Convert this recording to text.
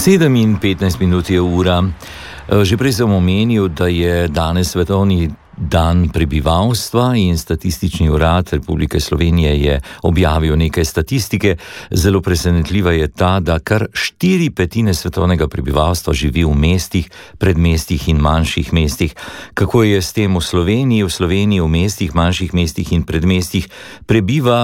7:15 je ura. Že prej sem omenil, da je danes svetovni dan prebivalstva in Statistični urad Republike Slovenije je objavil nekaj statistike. Zelo presenetljiva je ta, da kar 4/5 svetovnega prebivalstva živi v mestih, predmestih in manjših mestih. Kako je s tem v Sloveniji? V Sloveniji v mestih, manjših mestih in predmestih prebiva